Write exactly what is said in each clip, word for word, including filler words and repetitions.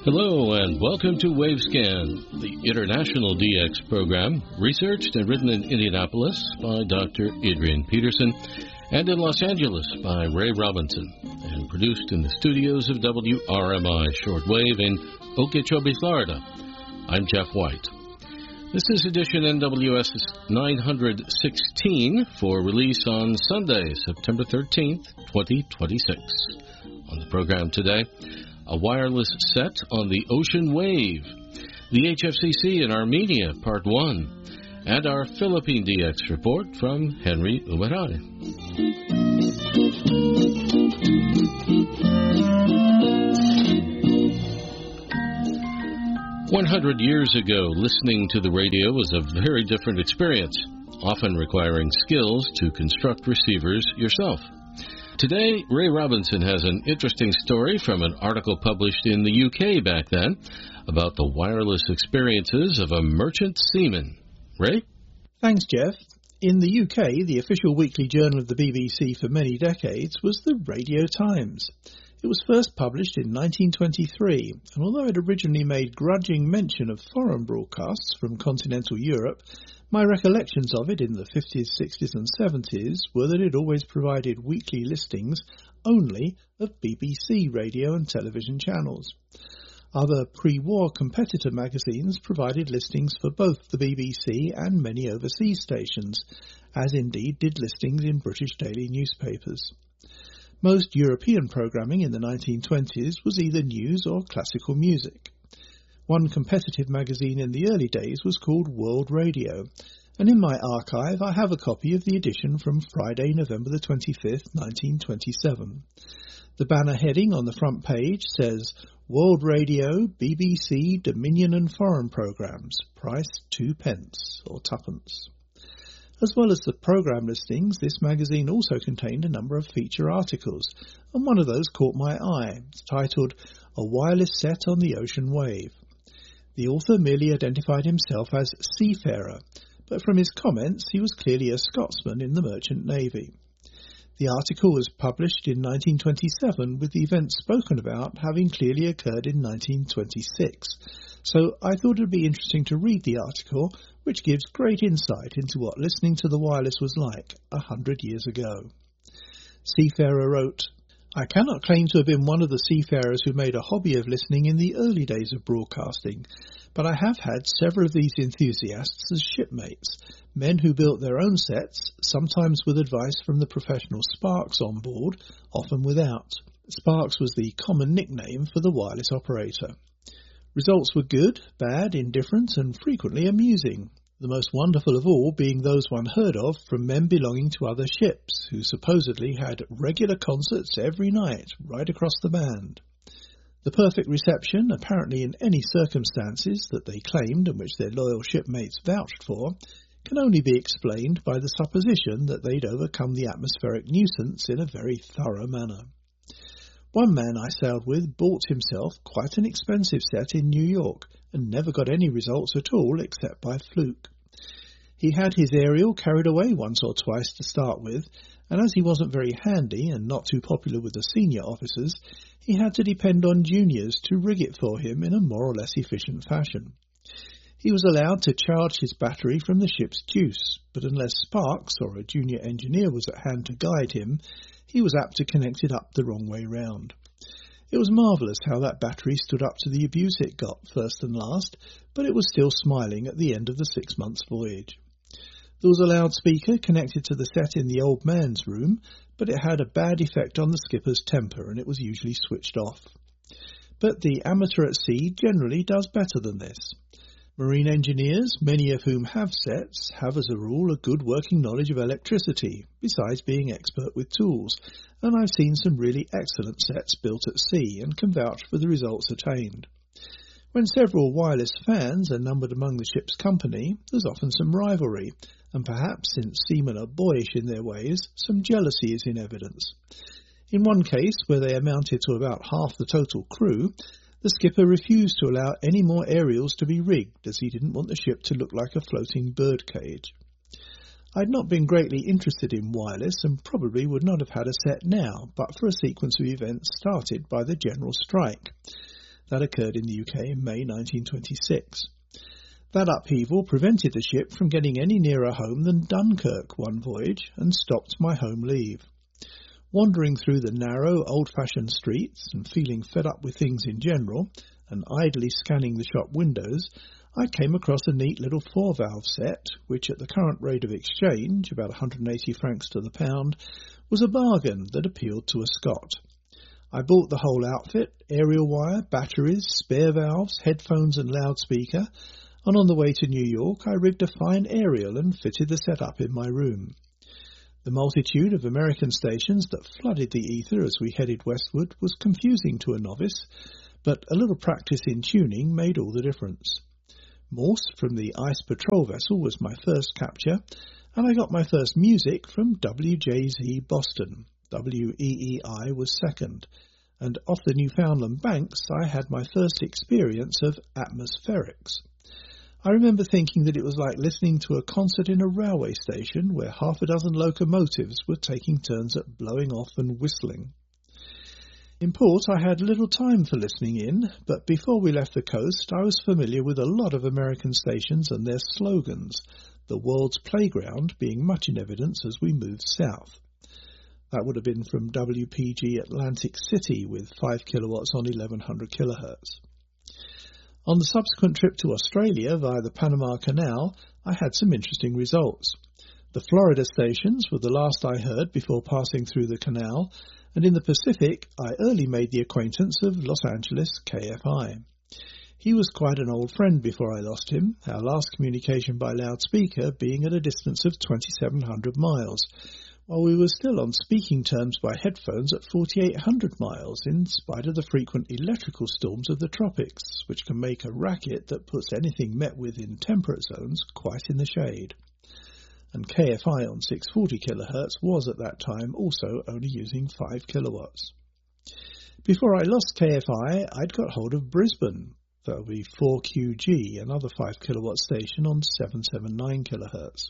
Hello and welcome to Wavescan, the international D X program, researched and written in Indianapolis by Doctor Adrian Peterson and in Los Angeles by Ray Robinson, and produced in the studios of W R M I Shortwave in Okeechobee, Florida. I'm Jeff White. This is edition N W S nine sixteen for release on Sunday, September thirteenth, twenty twenty-six. On the program today, a wireless set on the ocean wave, the H F C C in Armenia, Part one, and our Philippine D X report from Henry Umaray. One hundred years ago, listening to the radio was a very different experience, often requiring skills to construct receivers yourself. Today, Ray Robinson has an interesting story from an article published in the U K back then about the wireless experiences of a merchant seaman. Ray? Thanks, Jeff. In the U K, the official weekly journal of the B B C for many decades was the Radio Times. It was first published in nineteen twenty-three, and although it originally made grudging mention of foreign broadcasts from continental Europe, my recollections of it in the fifties, sixties and seventies were that it always provided weekly listings only of B B C radio and television channels. Other pre-war competitor magazines provided listings for both the B B C and many overseas stations, as indeed did listings in British daily newspapers. Most European programming in the nineteen twenties was either news or classical music. One competitive magazine in the early days was called World Radio, and in my archive I have a copy of the edition from Friday, November the twenty-fifth, nineteen twenty-seven. The banner heading on the front page says, World Radio, B B C, Dominion and Foreign Programmes, price two pence, or tuppence. As well as the programme listings, this magazine also contained a number of feature articles, and one of those caught my eye. It's titled, A Wireless Set on the Ocean Wave. The author merely identified himself as Seafarer, but from his comments he was clearly a Scotsman in the Merchant Navy. The article was published in nineteen twenty-seven, with the events spoken about having clearly occurred in nineteen twenty-six. So I thought it would be interesting to read the article, which gives great insight into what listening to the wireless was like a hundred years ago. Seafarer wrote, I cannot claim to have been one of the seafarers who made a hobby of listening in the early days of broadcasting, but I have had several of these enthusiasts as shipmates, men who built their own sets, sometimes with advice from the professional Sparks on board, often without. Sparks was the common nickname for the wireless operator. Results were good, bad, indifferent, and frequently amusing. The most wonderful of all being those one heard of from men belonging to other ships, who supposedly had regular concerts every night, right across the band. The perfect reception, apparently in any circumstances that they claimed and which their loyal shipmates vouched for, can only be explained by the supposition that they'd overcome the atmospheric nuisance in a very thorough manner. One man I sailed with bought himself quite an expensive set in New York, and never got any results at all except by fluke. He had his aerial carried away once or twice to start with, and as he wasn't very handy and not too popular with the senior officers, he had to depend on juniors to rig it for him in a more or less efficient fashion. He was allowed to charge his battery from the ship's juice, but unless Sparks or a junior engineer was at hand to guide him, he was apt to connect it up the wrong way round. It was marvellous how that battery stood up to the abuse it got first and last, but it was still smiling at the end of the six months' voyage. There was a loudspeaker connected to the set in the old man's room, but it had a bad effect on the skipper's temper and it was usually switched off. But the amateur at sea generally does better than this. Marine engineers, many of whom have sets, have as a rule a good working knowledge of electricity, besides being expert with tools, and I've seen some really excellent sets built at sea and can vouch for the results attained. When several wireless fans are numbered among the ship's company, there's often some rivalry, and perhaps, since seamen are boyish in their ways, some jealousy is in evidence. In one case, where they amounted to about half the total crew, the skipper refused to allow any more aerials to be rigged, as he didn't want the ship to look like a floating birdcage. I'd not been greatly interested in wireless and probably would not have had a set now, but for a sequence of events started by the general strike. That occurred in the U K in May nineteen twenty-six. That upheaval prevented the ship from getting any nearer home than Dunkirk one voyage and stopped my home leave. Wandering through the narrow, old-fashioned streets and feeling fed up with things in general, and idly scanning the shop windows, I came across a neat little four-valve set, which at the current rate of exchange, about one hundred eighty francs to the pound, was a bargain that appealed to a Scot. I bought the whole outfit, aerial wire, batteries, spare valves, headphones and loudspeaker, and on the way to New York I rigged a fine aerial and fitted the setup in my room. The multitude of American stations that flooded the ether as we headed westward was confusing to a novice, but a little practice in tuning made all the difference. Morse from the Ice Patrol vessel was my first capture, and I got my first music from W J Z Boston. W E E I was second, and off the Newfoundland banks I had my first experience of atmospherics. I remember thinking that it was like listening to a concert in a railway station where half a dozen locomotives were taking turns at blowing off and whistling. In port I had little time for listening in, but before we left the coast I was familiar with a lot of American stations and their slogans, the world's playground being much in evidence as we moved south. That would have been from W P G Atlantic City with five kilowatts on eleven hundred kilohertz. On the subsequent trip to Australia via the Panama Canal, I had some interesting results. The Florida stations were the last I heard before passing through the canal, and in the Pacific I early made the acquaintance of Los Angeles K F I. He was quite an old friend before I lost him, our last communication by loudspeaker being at a distance of twenty-seven hundred miles, while we were still on speaking terms by headphones at forty-eight hundred miles, in spite of the frequent electrical storms of the tropics, which can make a racket that puts anything met with in temperate zones quite in the shade. And K F I on six hundred forty kilohertz was at that time also only using five kilowatts. Before I lost K F I, I'd got hold of Brisbane. That would be four Q G, another five kilowatt station on seven seventy-nine kilohertz.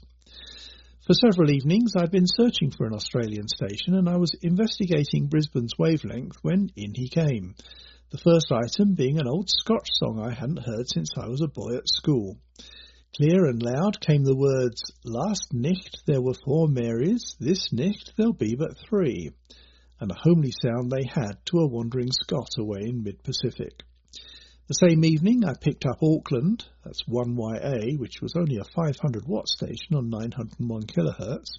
For several evenings I'd been searching for an Australian station, and I was investigating Brisbane's wavelength when in he came, the first item being an old Scotch song I hadn't heard since I was a boy at school. Clear and loud came the words, "Last nicht there were four Marys, this nicht there'll be but three," and a homely sound they had to a wandering Scot away in mid-Pacific. The same evening I picked up Auckland, that's one Y A, which was only a five hundred watt station on nine hundred one kilohertz,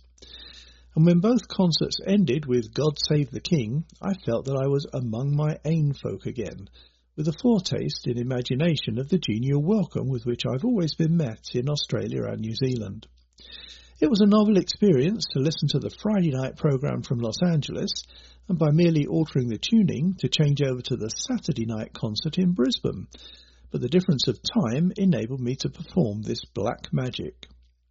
and when both concerts ended with God Save the King, I felt that I was among my ain folk again, with a foretaste in imagination of the genial welcome with which I've always been met in Australia and New Zealand. It was a novel experience to listen to the Friday night programme from Los Angeles, and by merely altering the tuning to change over to the Saturday night concert in Brisbane, but the difference of time enabled me to perform this black magic.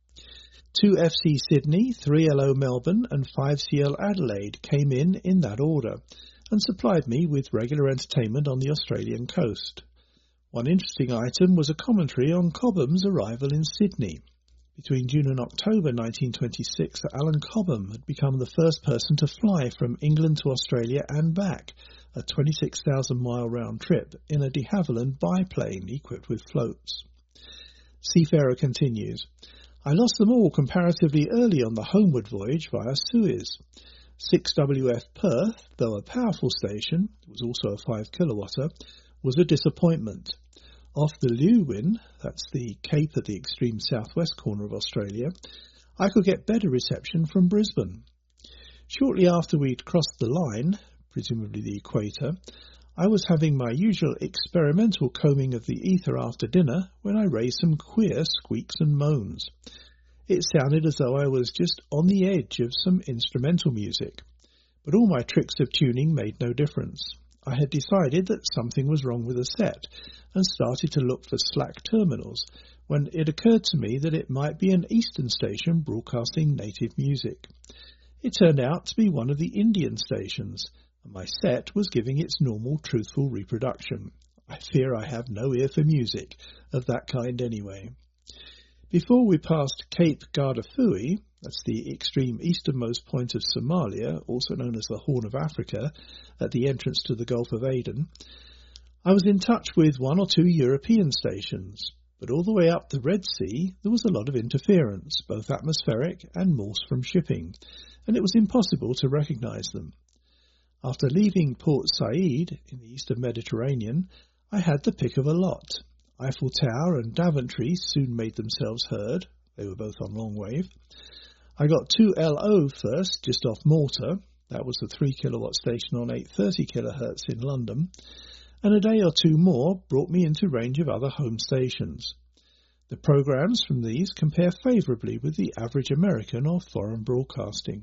two F C Sydney, three L O Melbourne and five C L Adelaide came in in that order, and supplied me with regular entertainment on the Australian coast. One interesting item was a commentary on Cobham's arrival in Sydney. Between June and October nineteen twenty-six, Alan Cobham had become the first person to fly from England to Australia and back, a twenty-six thousand mile round trip in a de Havilland biplane equipped with floats. Seafarer continues, I lost them all comparatively early on the homeward voyage via Suez. six W F Perth, though a powerful station, it was also a five kilowatter, was a disappointment. Off the Leeuwin, that's the Cape at the extreme southwest corner of Australia, I could get better reception from Brisbane. Shortly after we'd crossed the line, presumably the equator, I was having my usual experimental combing of the ether after dinner when I raised some queer squeaks and moans. It sounded as though I was just on the edge of some instrumental music, but all my tricks of tuning made no difference. I had decided that something was wrong with the set and started to look for slack terminals when it occurred to me that it might be an eastern station broadcasting native music. It turned out to be one of the Indian stations, and my set was giving its normal truthful reproduction. I fear I have no ear for music of that kind anyway. Before we passed Cape Gardafui, that's the extreme easternmost point of Somalia, also known as the Horn of Africa, at the entrance to the Gulf of Aden, I was in touch with one or two European stations, but all the way up the Red Sea there was a lot of interference, both atmospheric and Morse from shipping, and it was impossible to recognise them. After leaving Port Said in the eastern Mediterranean, I had the pick of a lot. Eiffel Tower and Daventry soon made themselves heard. They were both on long wave. I got two L O first, just off Malta. That was a three kilowatt station on eight hundred thirty kilohertz in London. And a day or two more brought me into range of other home stations. The programmes from these compare favourably with the average American or foreign broadcasting.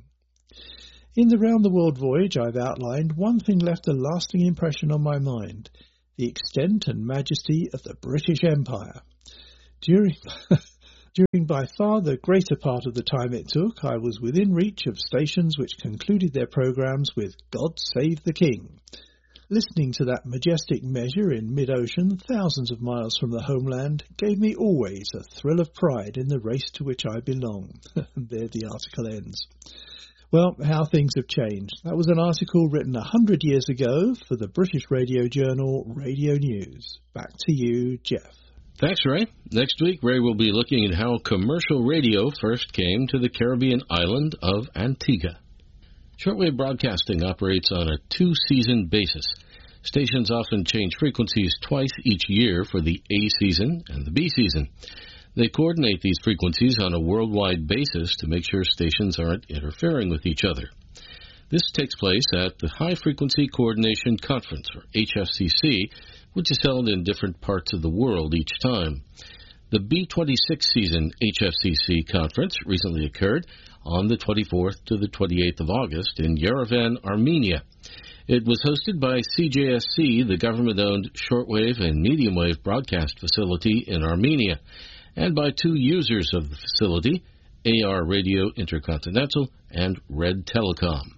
In the round-the-world voyage I've outlined, one thing left a lasting impression on my mind: the extent and majesty of the British Empire. During, during by far the greater part of the time it took, I was within reach of stations which concluded their programmes with "God Save the King." Listening to that majestic measure in mid-ocean, thousands of miles from the homeland, gave me always a thrill of pride in the race to which I belong. And there the article ends. Well, how things have changed. That was an article written a hundred years ago for the British radio journal Radio News. Back to you, Jeff. Thanks, Ray. Next week, Ray will be looking at how commercial radio first came to the Caribbean island of Antigua. Shortwave broadcasting operates on a two-season basis. Stations often change frequencies twice each year for the A season and the B season. They coordinate these frequencies on a worldwide basis to make sure stations aren't interfering with each other. This takes place at the High Frequency Coordination Conference, or H F C C, which is held in different parts of the world each time. The B twenty-six season H F C C conference recently occurred on the twenty-fourth to the twenty-eighth of August in Yerevan, Armenia. It was hosted by C J S C, the government-owned shortwave and medium-wave broadcast facility in Armenia, and by two users of the facility, A R Radio Intercontinental and Red Telecom.